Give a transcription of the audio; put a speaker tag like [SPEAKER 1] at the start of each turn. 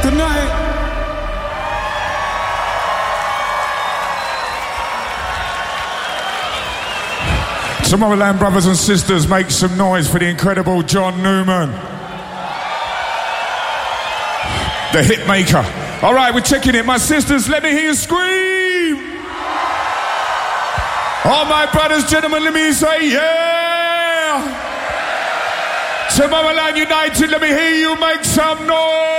[SPEAKER 1] Good night.
[SPEAKER 2] Tomorrowland brothers and sisters, make some noise for the incredible John Newman. The hit maker. All right, we're checking it. My sisters, let me hear you scream. All my brothers, gentlemen, let me say yeah. Tomorrowland United, let me hear you make some noise.